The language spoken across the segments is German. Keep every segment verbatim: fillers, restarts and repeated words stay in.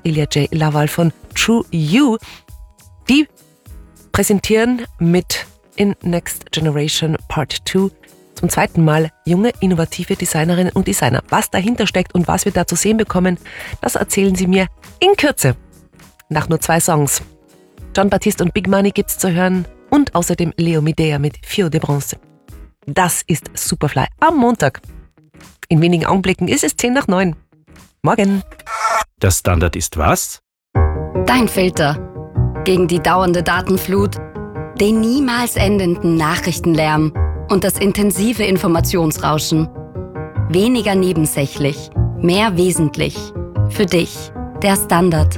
Ilya J. Laval von True You. Die präsentieren mit In Next Generation Part zwei zum zweiten Mal junge, innovative Designerinnen und Designer. Was dahinter steckt und was wir da zu sehen bekommen, das erzählen sie mir in Kürze. Nach nur zwei Songs. Jon Batiste und Big Money gibt's zu hören und außerdem Leo Midea mit Fio de Bronze. Das ist Superfly am Montag. In wenigen Augenblicken ist es zehn nach neun. Morgen. Der Standard ist was? Dein Filter. Gegen die dauernde Datenflut, den niemals endenden Nachrichtenlärm und das intensive Informationsrauschen. Weniger nebensächlich, mehr wesentlich. Für dich, der Standard.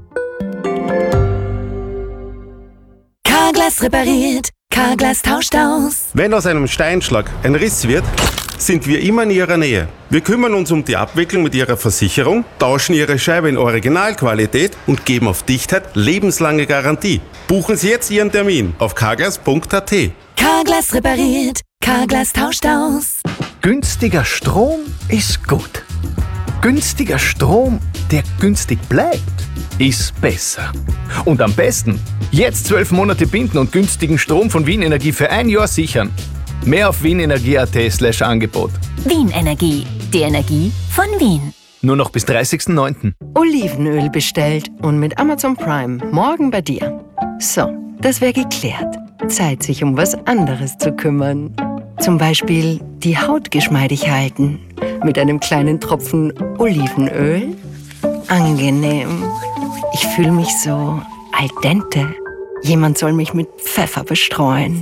Carglass repariert, Carglass tauscht aus. Wenn aus einem Steinschlag ein Riss wird, sind wir immer in Ihrer Nähe. Wir kümmern uns um die Abwicklung mit Ihrer Versicherung, tauschen Ihre Scheibe in Originalqualität und geben auf Dichtheit lebenslange Garantie. Buchen Sie jetzt Ihren Termin auf carglass punkt a t. Carglass repariert, Carglass tauscht aus. Günstiger Strom ist gut. Günstiger Strom, der günstig bleibt, ist besser. Und am besten jetzt zwölf Monate binden und günstigen Strom von Wien Energie für ein Jahr sichern. Mehr auf wienenergie punkt at slash Angebot. Wien Energie, die Energie von Wien. Nur noch bis dreißigsten neunten Olivenöl bestellt und mit Amazon Prime morgen bei dir. So, das wäre geklärt. Zeit, sich um was anderes zu kümmern. Zum Beispiel die Haut geschmeidig halten. Mit einem kleinen Tropfen Olivenöl. Angenehm. Ich fühle mich so al dente. Jemand soll mich mit Pfeffer bestreuen.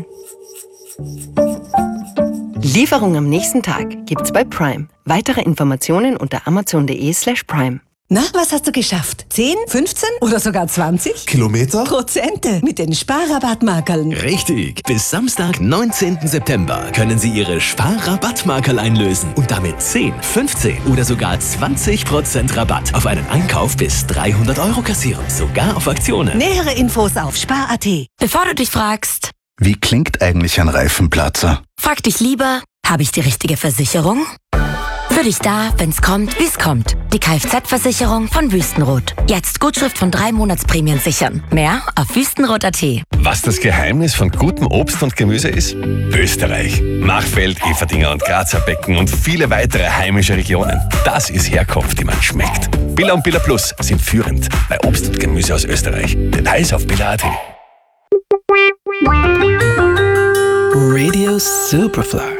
Lieferung am nächsten Tag gibt's bei Prime. Weitere Informationen unter amazon punkt de slash prime. Na, was hast du geschafft? zehn, fünfzehn oder sogar zwanzig? Kilometer? Prozente mit den Sparrabattmarkerln. Richtig. Bis Samstag, neunzehnten September können Sie Ihre Sparrabattmarkerl einlösen und damit zehn, fünfzehn oder sogar zwanzig Prozent Rabatt auf einen Einkauf bis dreihundert Euro kassieren. Sogar auf Aktionen. Nähere Infos auf spar punkt at. Bevor du dich fragst, wie klingt eigentlich ein Reifenplatzer? frag dich lieber, habe ich die richtige Versicherung? Für dich da, wenn's kommt, wie's kommt. Die Kfz-Versicherung von Wüstenrot. Jetzt Gutschrift von drei Monatsprämien sichern. Mehr auf wüstenrot punkt at. Was das Geheimnis von gutem Obst und Gemüse ist? Österreich. Machfeld, Everdinger und Grazer Becken und viele weitere heimische Regionen. Das ist Herkunft, die man schmeckt. Billa und Billa Plus sind führend bei Obst und Gemüse aus Österreich. Details auf billa punkt at. Radio Superfly.